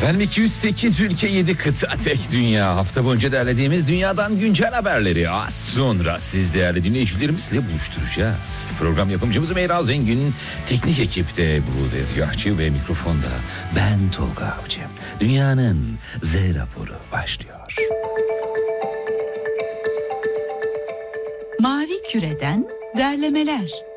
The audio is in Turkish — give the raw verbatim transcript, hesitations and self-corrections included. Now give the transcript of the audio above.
Efendim iki yüz sekiz ülke, yedi kıta, tek dünya. Hafta boyunca derlediğimiz dünyadan güncel haberleri az sonra siz değerli dinleyicilerimizle buluşturacağız. Program yapımcımız Meyra Zengin, teknik ekipte bu tezgahçı ve mikrofonda ben Tolga Avcı. Dünyanın Z raporu başlıyor. Mavi Küre'den derlemeler.